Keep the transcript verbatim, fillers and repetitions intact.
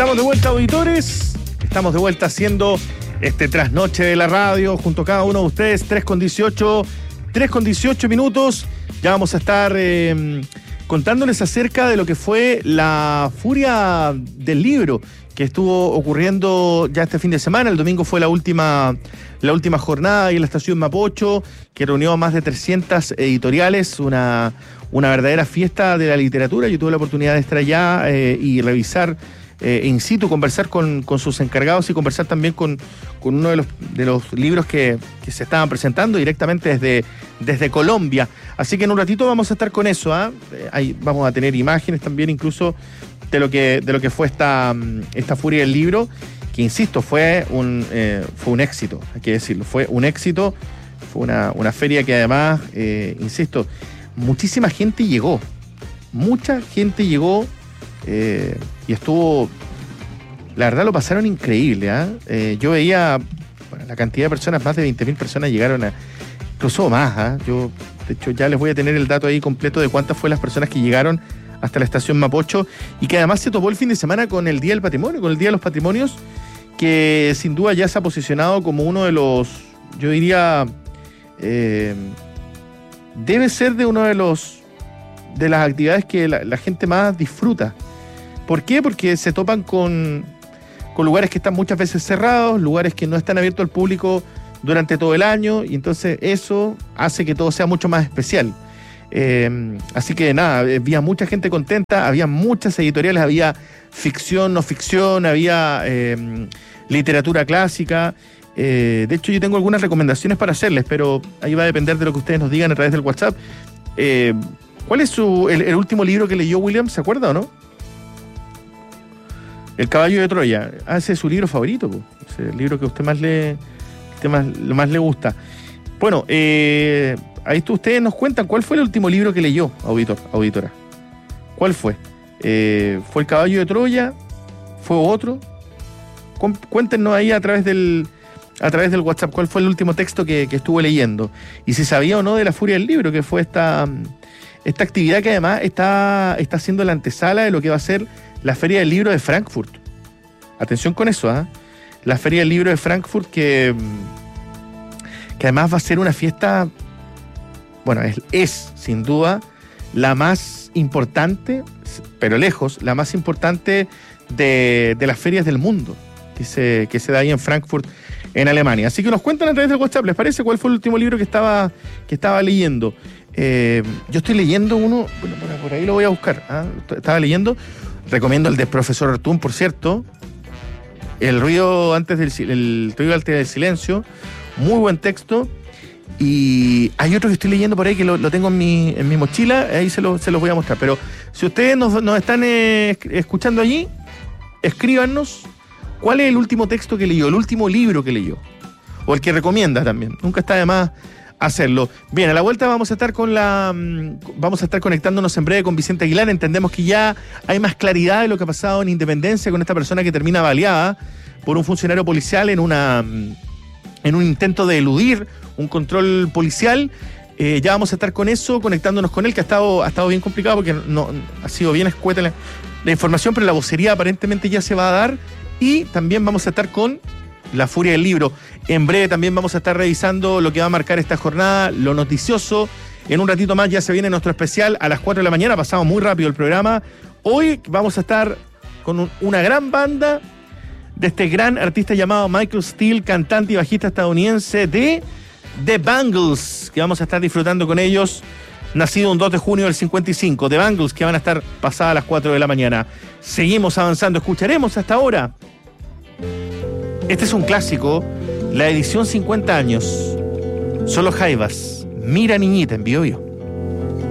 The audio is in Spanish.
Estamos de vuelta, auditores. Estamos de vuelta haciendo este trasnoche de la radio junto a cada uno de ustedes. tres con dieciocho, tres con dieciocho minutos. Ya vamos a estar eh, contándoles acerca de lo que fue la furia del libro que estuvo ocurriendo ya este fin de semana. El domingo fue la última, la última jornada ahí en la estación Mapocho, que reunió a más de trescientas editoriales, una, una verdadera fiesta de la literatura. Yo tuve la oportunidad de estar allá eh, y revisar eh, in situ, conversar con, con sus encargados y conversar también con, con uno de los, de los libros que, que se estaban presentando directamente desde, desde Colombia. Así que en un ratito vamos a estar con eso, ¿eh? Ahí vamos a tener imágenes también incluso de lo que, de lo que fue esta, esta furia del libro, que insisto, fue un, eh, fue un éxito, hay que decirlo, fue un éxito, fue una, una feria que además, eh, insisto, muchísima gente llegó, mucha gente llegó eh, y estuvo, la verdad lo pasaron increíble, ¿eh? Eh, yo veía, bueno, la cantidad de personas, más de veinte mil personas llegaron a, incluso más, ¿eh? Yo, de hecho, ya les voy a tener el dato ahí completo de cuántas fue las personas que llegaron hasta la estación Mapocho, y que además se topó el fin de semana con el Día del Patrimonio, con el Día de los Patrimonios, que sin duda ya se ha posicionado como uno de los, yo diría, eh, debe ser de uno de los de las actividades que la, la gente más disfruta. ¿Por qué? Porque se topan con, con lugares que están muchas veces cerrados, lugares que no están abiertos al público durante todo el año, y entonces eso hace que todo sea mucho más especial. Eh, así que nada, había mucha gente contenta, había muchas editoriales, había ficción, no ficción, había eh, literatura clásica. Eh, de hecho, yo tengo algunas recomendaciones para hacerles, pero ahí va a depender de lo que ustedes nos digan a través del WhatsApp. Eh, ¿Cuál es su, el, el último libro que leyó William? ¿Se acuerda o no? El caballo de Troya. Ah, ese es su libro favorito, pues. Ese es el libro que a usted más le, que más, más le gusta. Bueno, eh... ahí ustedes nos cuentan cuál fue el último libro que leyó, auditor, auditora. ¿Cuál fue? Eh, ¿Fue El caballo de Troya? ¿Fue otro? Cuéntenos ahí a través del a través del WhatsApp cuál fue el último texto que, que estuvo leyendo. Y si sabía o no de la furia del libro, que fue esta, esta actividad que además está, está haciendo la antesala de lo que va a ser la Feria del Libro de Frankfurt. Atención con eso, ¿eh? La Feria del Libro de Frankfurt que, que además va a ser una fiesta. Bueno, es, es sin duda la más importante, pero lejos, la más importante de, de las ferias del mundo que se, que se da ahí en Frankfurt, en Alemania. Así que nos cuentan a través del WhatsApp, ¿les parece cuál fue el último libro que estaba, que estaba leyendo? Eh, yo estoy leyendo uno, bueno, por, por ahí lo voy a buscar, ¿eh? Estaba leyendo, recomiendo el de Profesor Artún, por cierto, El ruido antes del, el ruido antes del silencio, muy buen texto. Y hay otro que estoy leyendo por ahí que lo, lo tengo en mi, en mi mochila, ahí se, lo, se los voy a mostrar. Pero si ustedes nos, nos están eh, escuchando allí, escríbanos cuál es el último texto que leyó, el último libro que leyó, o el que recomienda también. Nunca está de más hacerlo. Bien, a la vuelta vamos a estar con la vamos a estar conectándonos en breve con Vicente Aguilar. Entendemos que ya hay más claridad de lo que ha pasado en Independencia con esta persona que termina baleada por un funcionario policial en una en un intento de eludir un control policial. Eh, ya vamos a estar con eso, conectándonos con él, que ha estado, ha estado bien complicado porque no, ha sido bien escueta la, la información, pero la vocería aparentemente ya se va a dar. Y también vamos a estar con la furia del libro. En breve también vamos a estar revisando lo que va a marcar esta jornada, lo noticioso. En un ratito más ya se viene nuestro especial a las cuatro de la mañana, pasamos muy rápido el programa. Hoy vamos a estar con un, una gran banda de este gran artista llamado Michael Steele, cantante y bajista estadounidense de The Bangles, que vamos a estar disfrutando con ellos, nacido un dos de junio del cincuenta y cinco. The Bangles, que van a estar pasadas las cuatro de la mañana. Seguimos avanzando, escucharemos hasta ahora. Este es un clásico, la edición cincuenta años. Solo Jaivas, Mira Niñita en Bio Bio.